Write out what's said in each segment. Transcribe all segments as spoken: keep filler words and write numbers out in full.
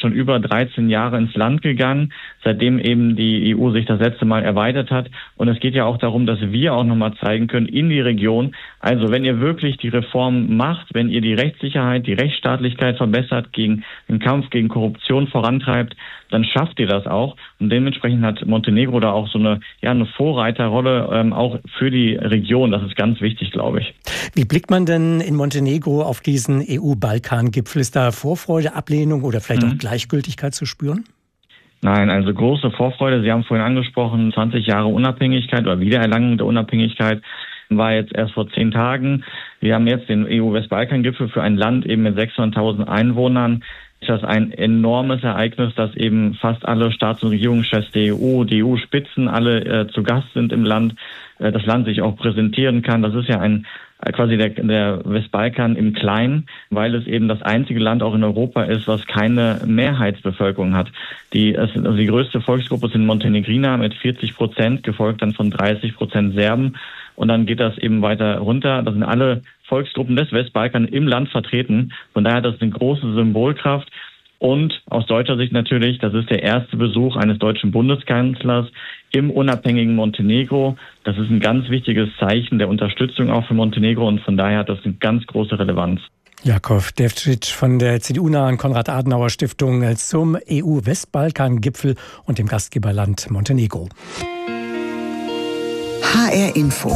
schon über dreizehn Jahre ins Land gegangen, seitdem eben die E U sich das letzte Mal erweitert hat. Und es geht ja auch darum, dass wir auch nochmal zeigen können in die Region, also wenn ihr wirklich die Reform macht, wenn ihr die Rechtssicherheit, die Rechtsstaatlichkeit verbessert, gegen den Kampf gegen Korruption vorantreibt, dann schafft ihr das auch. Und dementsprechend hat Montenegro da auch so eine, ja, eine Vorreiterrolle, ähm, auch für die Region. Das ist ganz wichtig, glaube ich. Wie blickt man denn in Montenegro auf diesen E U-Balkan-Gipfel? Ist da Vorfreude, Ablehnung oder vielleicht mhm. auch Gleichgültigkeit zu spüren? Nein, also große Vorfreude. Sie haben vorhin angesprochen, zwanzig Jahre Unabhängigkeit oder Wiedererlangung der Unabhängigkeit war jetzt erst vor zehn Tagen. Wir haben jetzt den E U-Westbalkan-Gipfel für ein Land eben mit sechshunderttausend Einwohnern. Ist das ein enormes Ereignis, dass eben fast alle Staats- und Regierungschefs der E U, die E U-Spitzen alle äh, zu Gast sind im Land, äh, das Land sich auch präsentieren kann. Das ist ja ein äh, quasi der, der Westbalkan im Kleinen, weil es eben das einzige Land auch in Europa ist, was keine Mehrheitsbevölkerung hat. Die, es, also die größte Volksgruppe sind Montenegriner mit vierzig Prozent, gefolgt dann von dreißig Prozent Serben. Und dann geht das eben weiter runter. Das sind alle Volksgruppen des Westbalkan im Land vertreten. Von daher hat das eine große Symbolkraft. Und aus deutscher Sicht natürlich, das ist der erste Besuch eines deutschen Bundeskanzlers im unabhängigen Montenegro. Das ist ein ganz wichtiges Zeichen der Unterstützung auch für Montenegro. Und von daher hat das eine ganz große Relevanz. Jakov Devčić von der C D U-nahen Konrad-Adenauer-Stiftung zum E U-Westbalkan-Gipfel und dem Gastgeberland Montenegro. H R Info.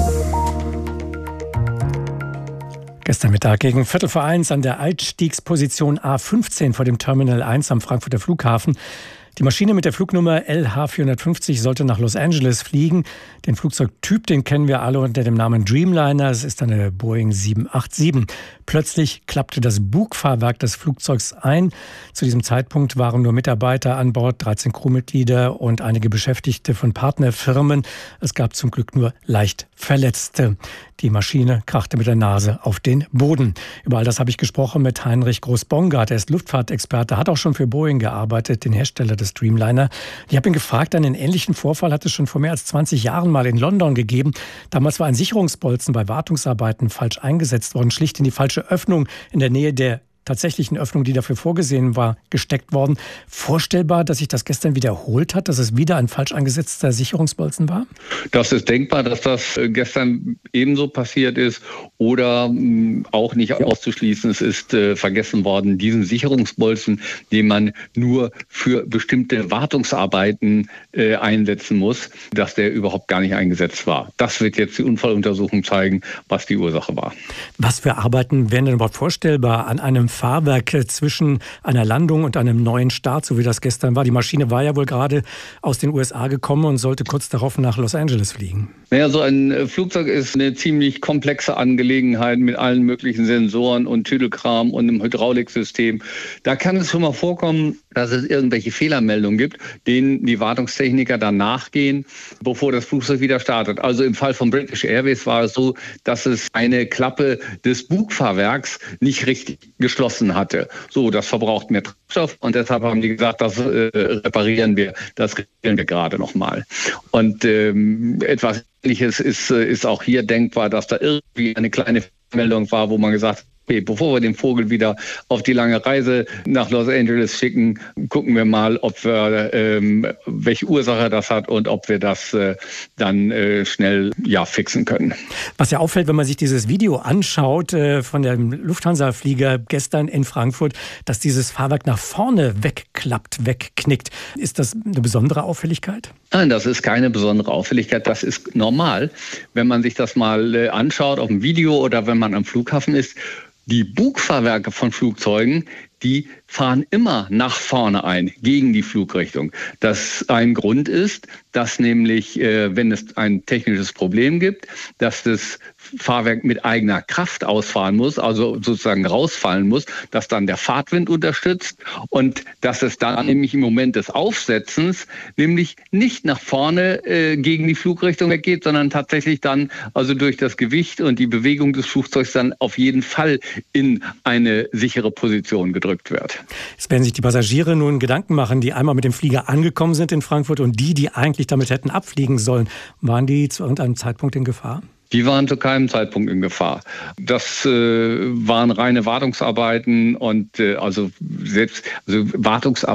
Gestern Mittag gegen Viertel vor eins an der Einstiegsposition A fünfzehn vor dem Terminal eins am Frankfurter Flughafen. Die Maschine mit der Flugnummer L H vierhundertfünfzig sollte nach Los Angeles fliegen. Den Flugzeugtyp, den kennen wir alle unter dem Namen Dreamliner. Es ist eine Boeing sieben acht sieben. Plötzlich klappte das Bugfahrwerk des Flugzeugs ein. Zu diesem Zeitpunkt waren nur Mitarbeiter an Bord, dreizehn Crewmitglieder und einige Beschäftigte von Partnerfirmen. Es gab zum Glück nur leicht Verletzte. Die Maschine krachte mit der Nase auf den Boden. Über all das habe ich gesprochen mit Heinrich Groß-Bongard. Er ist Luftfahrtexperte, hat auch schon für Boeing gearbeitet, den Hersteller des Dreamliner. Ich habe ihn gefragt, einen ähnlichen Vorfall hat es schon vor mehr als zwanzig Jahren mal in London gegeben. Damals war ein Sicherungsbolzen bei Wartungsarbeiten falsch eingesetzt worden, schlicht in die falsche Öffnung in der Nähe der tatsächlichen Öffnung, die dafür vorgesehen war, gesteckt worden. Vorstellbar, dass sich das gestern wiederholt hat, dass es wieder ein falsch eingesetzter Sicherungsbolzen war? Das ist denkbar, dass das gestern ebenso passiert ist oder mh, auch nicht auszuschließen. Es ist äh, vergessen worden, diesen Sicherungsbolzen, den man nur für bestimmte Wartungsarbeiten äh, einsetzen muss, dass der überhaupt gar nicht eingesetzt war. Das wird jetzt die Unfalluntersuchung zeigen, was die Ursache war. Was für Arbeiten wären denn überhaupt vorstellbar an einem Fahrwerk zwischen einer Landung und einem neuen Start, so wie das gestern war? Die Maschine war ja wohl gerade aus den U S A gekommen und sollte kurz darauf nach Los Angeles fliegen. Naja, so ein Flugzeug ist eine ziemlich komplexe Angelegenheit mit allen möglichen Sensoren und Tüdelkram und einem Hydrauliksystem. Da kann es schon mal vorkommen, dass es irgendwelche Fehlermeldungen gibt, denen die Wartungstechniker dann nachgehen, bevor das Flugzeug wieder startet. Also im Fall von British Airways war es so, dass es eine Klappe des Bugfahrwerks nicht richtig geschlossen hatte. So, das verbraucht mehr Treibstoff und deshalb haben die gesagt, das äh, reparieren wir, das regeln wir gerade noch mal. Und ähm, etwas Ähnliches ist, ist auch hier denkbar, dass da irgendwie eine kleine Meldung war, wo man gesagt hat, okay, bevor wir den Vogel wieder auf die lange Reise nach Los Angeles schicken, gucken wir mal, ob wir ähm, welche Ursache das hat und ob wir das äh, dann äh, schnell ja fixen können. Was ja auffällt, wenn man sich dieses Video anschaut äh, von dem Lufthansa-Flieger gestern in Frankfurt, dass dieses Fahrwerk nach vorne wegklappt, wegknickt. Ist das eine besondere Auffälligkeit? Nein, das ist keine besondere Auffälligkeit. Das ist normal, wenn man sich das mal äh, anschaut auf dem Video oder wenn man am Flughafen ist. Die Bugfahrwerke von Flugzeugen, die fahren immer nach vorne ein, gegen die Flugrichtung. Das ein Grund ist, dass nämlich, äh, wenn es ein technisches Problem gibt, dass das Fahrwerk mit eigener Kraft ausfahren muss, also sozusagen rausfallen muss, dass dann der Fahrtwind unterstützt und dass es dann nämlich im Moment des Aufsetzens nämlich nicht nach vorne äh, gegen die Flugrichtung weggeht, sondern tatsächlich dann also durch das Gewicht und die Bewegung des Flugzeugs dann auf jeden Fall in eine sichere Position gedrückt wird. Jetzt werden sich die Passagiere nun Gedanken machen, die einmal mit dem Flieger angekommen sind in Frankfurt und die, die eigentlich damit hätten abfliegen sollen. Waren die zu irgendeinem Zeitpunkt in Gefahr? Die waren zu keinem Zeitpunkt in Gefahr. Das äh, waren reine Wartungsarbeiten und äh, also selbst also Wartungsarbeiten